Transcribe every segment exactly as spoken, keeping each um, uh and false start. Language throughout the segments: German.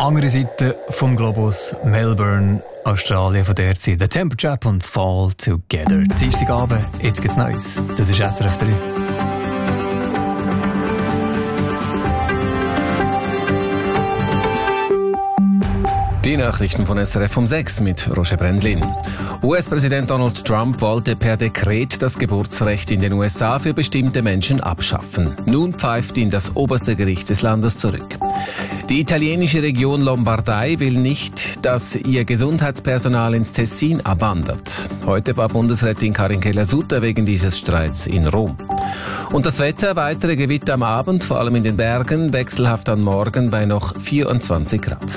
Andere Seite vom Globus, Melbourne, Australien von der Zeit. The Temperature Trap und Fall Together. Dienstagabend, jetzt gibt's Neues. Das ist S R F drei. Die Nachrichten von S R F um sechs mit Roger Brendlin. U S-Präsident Donald Trump wollte per Dekret das Geburtsrecht in den U S A für bestimmte Menschen abschaffen. Nun pfeift ihn das oberste Gericht des Landes zurück. Die italienische Region Lombardei will nicht, dass ihr Gesundheitspersonal ins Tessin abwandert. Heute war Bundesrätin Karin Keller-Sutter wegen dieses Streits in Rom. Und das Wetter, weitere Gewitter am Abend, vor allem in den Bergen, wechselhaft am Morgen bei noch vierundzwanzig Grad.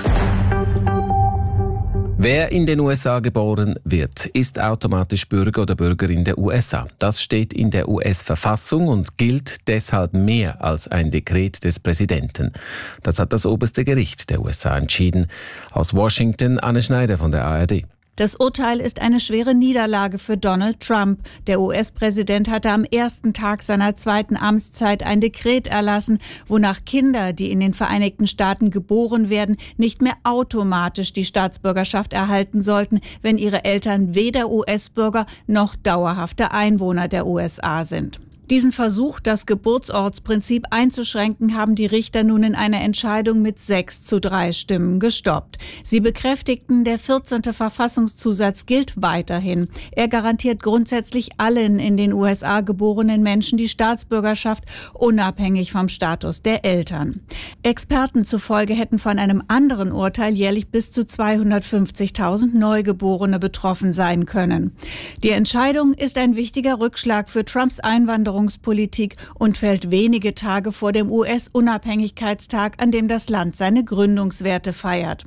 Wer in den U S A geboren wird, ist automatisch Bürger oder Bürgerin der U S A. Das steht in der U S-Verfassung und gilt deshalb mehr als ein Dekret des Präsidenten. Das hat das oberste Gericht der U S A entschieden. Aus Washington, Anne Schneider von der A R D. Das Urteil ist eine schwere Niederlage für Donald Trump. Der U S-Präsident hatte am ersten Tag seiner zweiten Amtszeit ein Dekret erlassen, wonach Kinder, die in den Vereinigten Staaten geboren werden, nicht mehr automatisch die Staatsbürgerschaft erhalten sollten, wenn ihre Eltern weder U S-Bürger noch dauerhafte Einwohner der U S A sind. Diesen Versuch, das Geburtsortsprinzip einzuschränken, haben die Richter nun in einer Entscheidung mit sechs zu drei Stimmen gestoppt. Sie bekräftigten, der vierzehnte Verfassungszusatz gilt weiterhin. Er garantiert grundsätzlich allen in den U S A geborenen Menschen die Staatsbürgerschaft, unabhängig vom Status der Eltern. Experten zufolge hätten von einem anderen Urteil jährlich bis zu zweihundertfünfzigtausend Neugeborene betroffen sein können. Die Entscheidung ist ein wichtiger Rückschlag für Trumps Einwanderungspolitik und fällt wenige Tage vor dem U S-Unabhängigkeitstag, an dem das Land seine Gründungswerte feiert.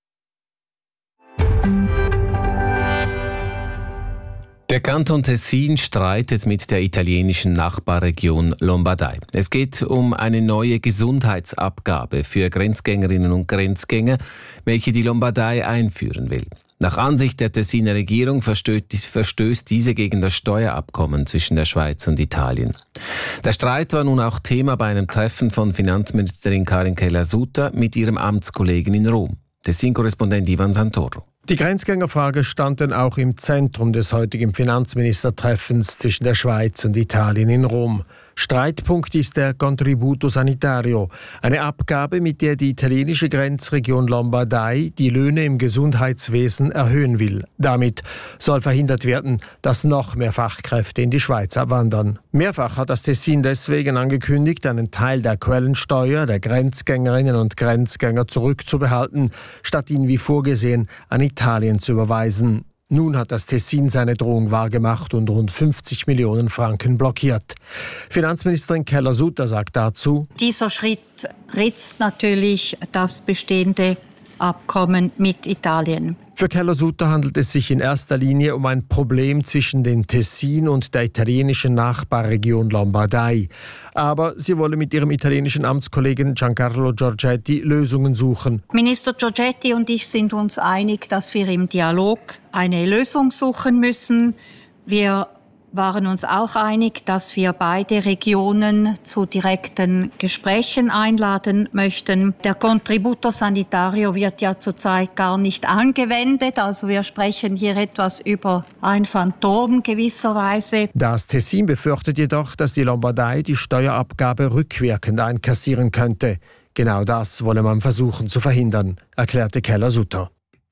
Der Kanton Tessin streitet mit der italienischen Nachbarregion Lombardei. Es geht um eine neue Gesundheitsabgabe für Grenzgängerinnen und Grenzgänger, welche die Lombardei einführen will. Nach Ansicht der Tessiner Regierung verstößt diese gegen das Steuerabkommen zwischen der Schweiz und Italien. Der Streit war nun auch Thema bei einem Treffen von Finanzministerin Karin Keller-Sutter mit ihrem Amtskollegen in Rom. Tessin-Korrespondent Ivan Santoro. Die Grenzgängerfrage stand dann auch im Zentrum des heutigen Finanzministertreffens zwischen der Schweiz und Italien in Rom. Streitpunkt ist der Contributo Sanitario, eine Abgabe, mit der die italienische Grenzregion Lombardei die Löhne im Gesundheitswesen erhöhen will. Damit soll verhindert werden, dass noch mehr Fachkräfte in die Schweiz abwandern. Mehrfach hat das Tessin deswegen angekündigt, einen Teil der Quellensteuer der Grenzgängerinnen und Grenzgänger zurückzubehalten, statt ihn wie vorgesehen an Italien zu überweisen. Nun hat das Tessin seine Drohung wahrgemacht und rund fünfzig Millionen Franken blockiert. Finanzministerin Keller-Sutter sagt dazu: Dieser Schritt ritzt natürlich das bestehende Abkommen mit Italien. Für Keller-Sutter handelt es sich in erster Linie um ein Problem zwischen den Tessin und der italienischen Nachbarregion Lombardei. Aber sie wolle mit ihrem italienischen Amtskollegen Giancarlo Giorgetti Lösungen suchen. Minister Giorgetti und ich sind uns einig, dass wir im Dialog eine Lösung suchen müssen. Wir waren uns auch einig, dass wir beide Regionen zu direkten Gesprächen einladen möchten. Der Contributo Sanitario wird ja zurzeit gar nicht angewendet, also wir sprechen hier etwas über ein Phantom gewisserweise. Das Tessin befürchtet jedoch, dass die Lombardei die Steuerabgabe rückwirkend einkassieren könnte. Genau das wolle man versuchen zu verhindern, erklärte Keller-Sutter.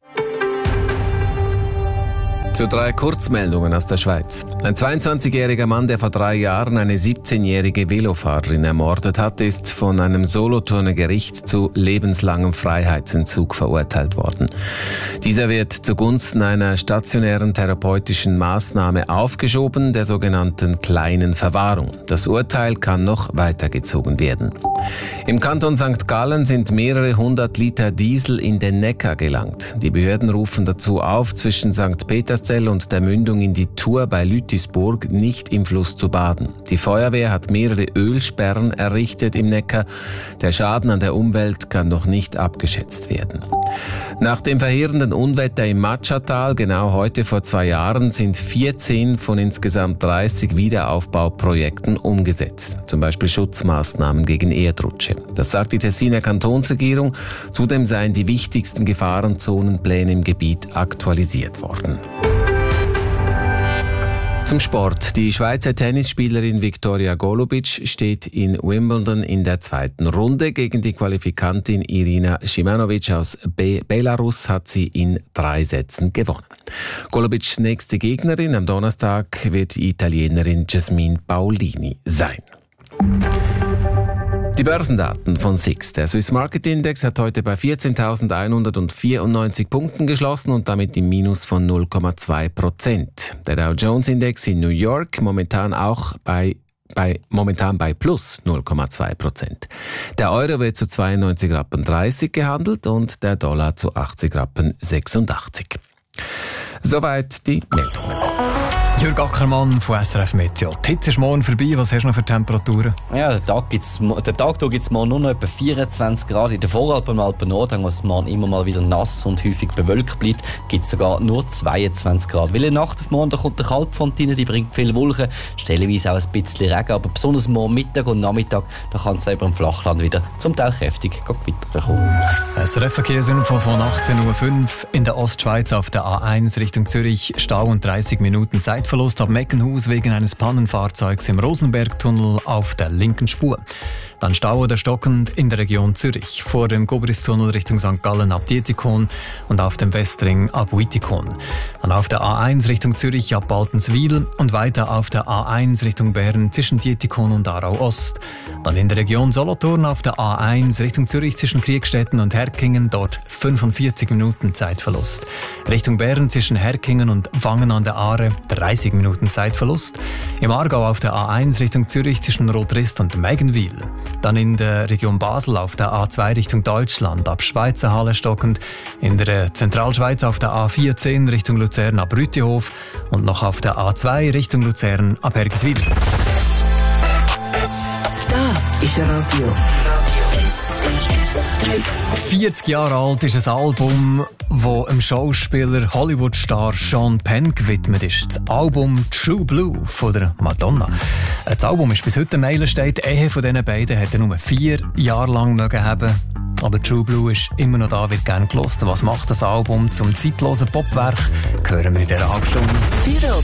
Zu drei Kurzmeldungen aus der Schweiz. Ein zweiundzwanzigjähriger Mann, der vor drei Jahren eine siebzehnjährige Velofahrerin ermordet hat, ist von einem Solothurner Gericht zu lebenslangem Freiheitsentzug verurteilt worden. Dieser wird zugunsten einer stationären therapeutischen Maßnahme aufgeschoben, der sogenannten kleinen Verwahrung. Das Urteil kann noch weitergezogen werden. Im Kanton Sankt Gallen sind mehrere hundert Liter Diesel in den Neckar gelangt. Die Behörden rufen dazu auf, zwischen Sankt Peters Appenzell und der Mündung in die Thur bei Lütisburg nicht im Fluss zu baden. Die Feuerwehr hat mehrere Ölsperren errichtet im Neckar. Der Schaden an der Umwelt kann noch nicht abgeschätzt werden. Nach dem verheerenden Unwetter im Matschatal, genau heute vor zwei Jahren, sind vierzehn von insgesamt dreißig Wiederaufbauprojekten umgesetzt. Zum Beispiel Schutzmaßnahmen gegen Erdrutsche. Das sagt die Tessiner Kantonsregierung. Zudem seien die wichtigsten Gefahrenzonenpläne im Gebiet aktualisiert worden. Zum Sport. Die Schweizer Tennisspielerin Viktoria Golubic steht in Wimbledon in der zweiten Runde. Gegen die Qualifikantin Irina Šimanović aus Be- Belarus hat sie in drei Sätzen gewonnen. Golubics nächste Gegnerin am Donnerstag wird die Italienerin Jasmine Paolini sein. Die Börsendaten von S I X. Der Swiss Market Index hat heute bei vierzehntausendeinhundertvierundneunzig Punkten geschlossen und damit im Minus von null Komma zwei Prozent. Der Dow Jones Index in New York momentan auch bei Bei, momentan bei plus null Komma zwei Prozent. Der Euro wird zu zweiundneunzig Rappen dreißig gehandelt und der Dollar zu achtzig Rappen sechsundachtzig. Soweit die Meldungen. Jürg Ackermann von S R F Meteo. Die Hitze ist morgen vorbei. Was hast du noch für Temperaturen? Ja, der Tag gibt's, der Tag gibt es morgen nur noch etwa vierundzwanzig Grad. In der Voralpen und Alpen Nord, wo es morgen immer mal wieder nass und häufig bewölkt bleibt, gibt es sogar nur zweiundzwanzig Grad. Weil in der Nacht auf morgen da kommt eine Kaltfront rein, die bringt viele Wolken, stellenweise auch ein bisschen Regen. Aber besonders morgen Mittag und Nachmittag, da kann es über im Flachland wieder zum Teil kräftig Gewitter kommen. S R F-Verkehrsinfo von achtzehn Uhr fünf. In der Ostschweiz auf der A eins Richtung Zürich Stau und dreißig Minuten Zeitverlust ab Meckenhaus wegen eines Pannenfahrzeugs im Rosenbergtunnel auf der linken Spur. Dann Stau oder stockend in der Region Zürich, vor dem Gobristunnel Richtung Sankt Gallen ab Dietikon und auf dem Westring ab Wittikon. Dann auf der A eins Richtung Zürich ab Baltenswil und weiter auf der A eins Richtung Bern zwischen Dietikon und Aarau Ost. Dann in der Region Solothurn auf der A eins Richtung Zürich zwischen Kriegstetten und Herkingen, dort fünfundvierzig Minuten Zeitverlust. Richtung Bern zwischen Herkingen und Wangen an der Aare dreißig Minuten Zeitverlust. Im Aargau auf der A eins Richtung Zürich zwischen Rotrist und Meigenwil. Dann in der Region Basel auf der A zwei Richtung Deutschland ab Schweizerhalle stockend. In der Zentralschweiz auf der A vierzehn Richtung Luzern ab Rütihof und noch auf der A zwei Richtung Luzern ab Hergiswil. Das ist Radio S R F drei. vierzig Jahre alt ist ein Album, das dem Schauspieler Hollywood-Star Sean Penn gewidmet ist. Das Album True Blue von der Madonna. Das Album ist bis heute ein Meilenstein. Die Ehe von diesen beiden hätte nur vier Jahre lang mögen haben. Aber True Blue ist immer noch da, wird gerne gehört. Was macht das Album zum zeitlosen Popwerk? Hören wir in dieser halben Stunde. Für